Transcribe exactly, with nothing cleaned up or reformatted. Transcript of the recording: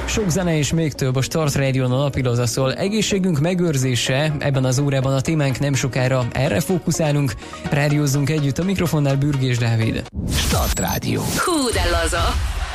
Sok zene és még több a Start Radio-n a napilaza szól. Egészségünk megőrzése, ebben az órában a témánk nem sokára erre fókuszálunk. Rádiózzunk együtt, a mikrofonnál Bürgés Dávid. Start Radio. Hú, de laza!